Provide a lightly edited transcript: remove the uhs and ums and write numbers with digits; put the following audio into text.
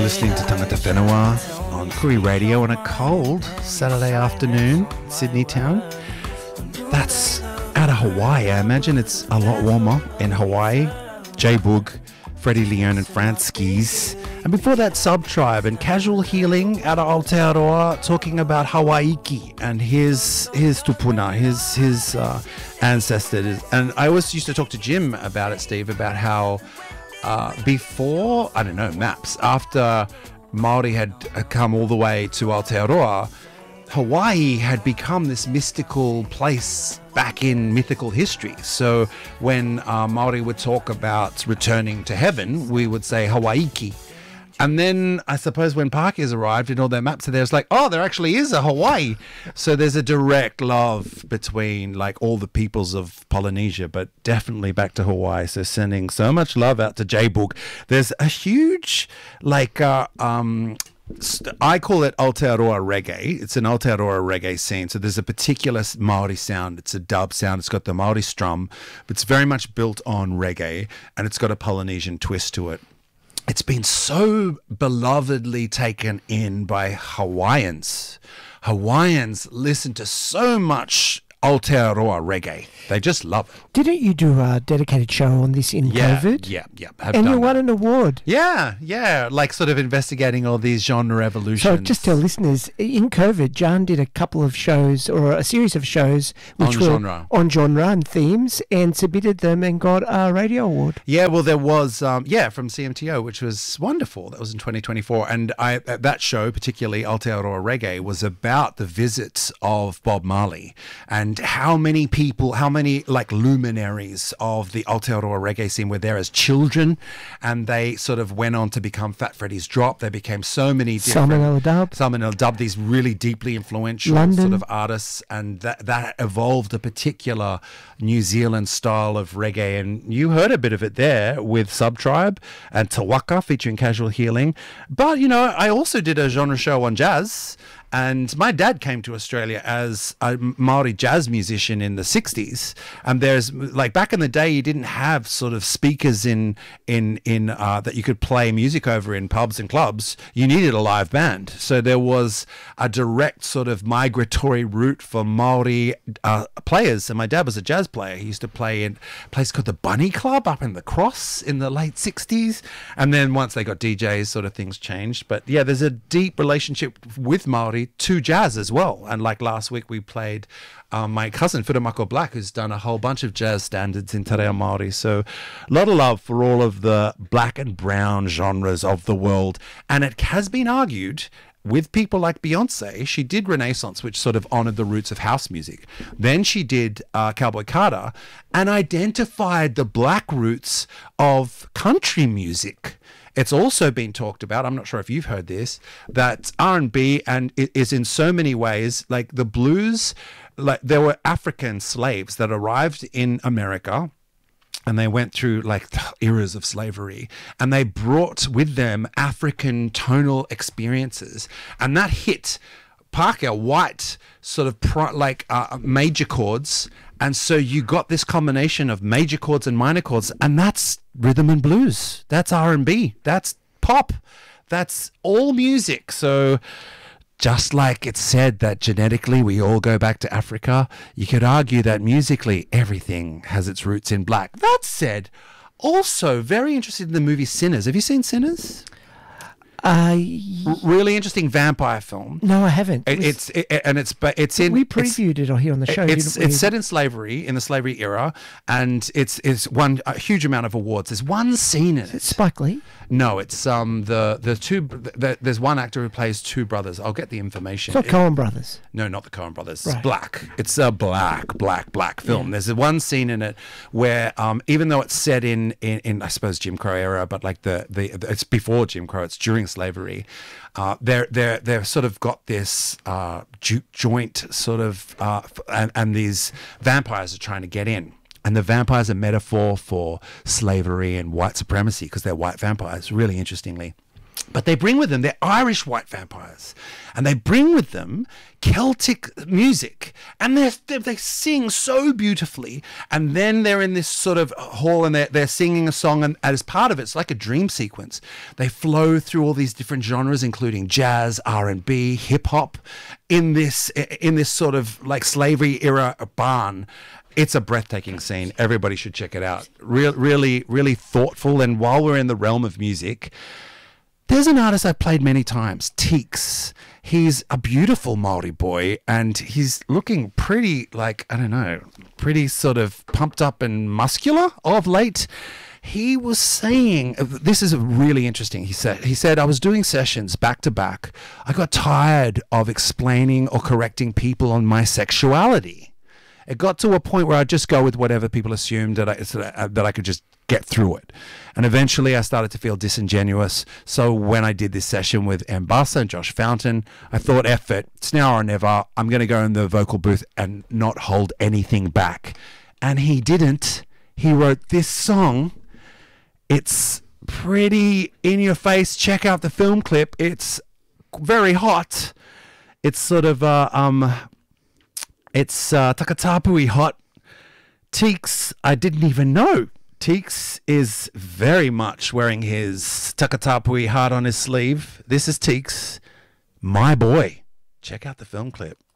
Listening to Tangata Whenua on Kui Radio on a cold Saturday afternoon, Sydney town. That's out of Hawaii. I imagine it's a lot warmer in Hawaii. J Boog, Freddie Leone and Franskis. And before that, Subtribe and Casual Healing out of Aotearoa talking about Hawaiki and his tupuna, his ancestors. And I always used to talk to Jim about it, Steve, about how before, I don't know, maps, after Māori had come all the way to Aotearoa, Hawaii had become this mystical place back in mythical history. So when Māori would talk about returning to heaven, we would say Hawaiki. And then I suppose when Pākehās arrived and all their maps are there, it's like, oh, there actually is a Hawaii. So there's a direct love between like all the peoples of Polynesia, but definitely back to Hawaii. So sending so much love out to J Boog. There's a huge like I call it Aotearoa reggae. It's an Aotearoa reggae scene. So there's a particular Māori sound. It's a dub sound. It's got the Māori strum, but it's very much built on reggae, and it's got a Polynesian twist to it. It's been so belovedly taken in by Hawaiians. Hawaiians listen to so much Aotearoa reggae. They just love it. Didn't you do a dedicated show on this in COVID? Yeah. And you won an award. Yeah. Like sort of investigating all these genre evolutions. So just tell listeners, in COVID, Jan did a couple of shows or a series of shows which were on genre and themes and submitted them and got a radio award. Yeah, well, there was, from CMTO, which was wonderful. That was in 2024. And that show, particularly Aotearoa Reggae, was about the visits of Bob Marley and how many people, like luminaries of the Aotearoa reggae scene were there as children, and they sort of went on to become Fat Freddy's Drop. They became so many different... Salman El Dub, these really deeply influential sort of artists, and that evolved a particular New Zealand style of reggae, and you heard a bit of it there with Subtribe and Tawaka featuring Casual Healing. But, I also did a genre show on jazz. And my dad came to Australia as a Māori jazz musician in the 60s. And there's like back in the day, you didn't have sort of speakers in that you could play music over in pubs and clubs. You needed a live band. So there was a direct sort of migratory route for Māori players. And my dad was a jazz player. He used to play in a place called the Bunny Club up in the Cross in the late 60s. And then once they got DJs, sort of things changed. But yeah, there's a deep relationship with Māori to jazz as well. And like last week we played my cousin Whiramako Black, who's done a whole bunch of jazz standards in Te Reo Māori. So a lot of love for all of the black and brown genres of the world. And it has been argued with people like Beyonce, she did Renaissance, which sort of honored the roots of house music. Then she did Cowboy Carter and identified the black roots of country music. It's also been talked about, I'm not sure if you've heard this, that R&B and it is in so many ways like the blues, like there were African slaves that arrived in America and they went through like eras of slavery and they brought with them African tonal experiences, and that hit Pākehā white sort of major chords. And so you got this combination of major chords and minor chords, and that's rhythm and blues. That's R&B. That's pop. That's all music. So just like it's said that genetically we all go back to Africa, you could argue that musically everything has its roots in black. That said, also very interested in the movie Sinners. Have you seen Sinners? Really interesting vampire film. No, I haven't. We previewed it here on the show. It's set in slavery, in the slavery era, and it's won a huge amount of awards. There's one scene in it. It's Spike Lee? No, it's there's one actor who plays two brothers. I'll get the information. It's not Coen Brothers. No, not the Coen Brothers. Right. It's black. It's a black film. Yeah. There's one scene in it where even though it's set in I suppose Jim Crow era, but like it's before Jim Crow, it's during slavery. They're sort of got this juke joint sort of and these vampires are trying to get in. And the vampires are a metaphor for slavery and white supremacy because they're white vampires, really interestingly. But they bring with them, they're Irish white vampires, and they bring with them Celtic music, and they sing so beautifully. And then they're in this sort of hall, and they're singing a song, and as part of it, it's like a dream sequence. They flow through all these different genres, including jazz, R&B, hip hop, in this sort of like slavery era barn. It's a breathtaking scene. Everybody should check it out. Really, really thoughtful. And while we're in the realm of music, there's an artist I've played many times, Teeks. He's a beautiful Māori boy, and he's looking pretty, like, I don't know, pretty sort of pumped up and muscular of late. He was saying, this is really interesting. He said, I was doing sessions back to back. I got tired of explaining or correcting people on my sexuality. It got to a point where I'd just go with whatever people assumed that I could just get through it. And eventually I started to feel disingenuous. So when I did this session with Mbasa and Josh Fountain, I thought, F it, it's now or never. I'm going to go in the vocal booth and not hold anything back. And he didn't. He wrote this song. It's pretty in your face. Check out the film clip. It's very hot. It's sort of, it's Takatapui hot. Teeks, I didn't even know. Teeks is very much wearing his Takatapui heart on his sleeve. This is Teeks, my boy. Check out the film clip.